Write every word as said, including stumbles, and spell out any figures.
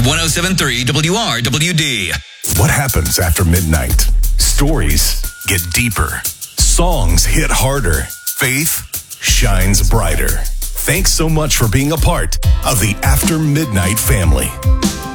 one oh seven point three W R W D. What happens after midnight? Stories get deeper. Songs hit harder. Faith shines brighter. Thanks so much for being a part of the After Midnight family.